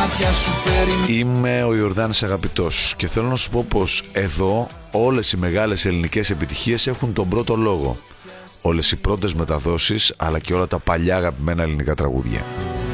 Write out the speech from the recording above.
μάτια σου περιμένω. Είμαι ο Ιορδάνης Αγαπητός και θέλω να σου πω πως εδώ όλες οι μεγάλες ελληνικές επιτυχίες έχουν τον πρώτο λόγο. Όλες οι πρώτες μεταδόσεις αλλά και όλα τα παλιά αγαπημένα ελληνικά τραγούδια.